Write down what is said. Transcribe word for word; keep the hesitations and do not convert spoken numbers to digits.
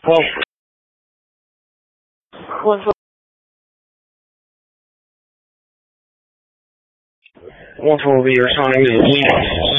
Well, What's up? what will be your sign of the week?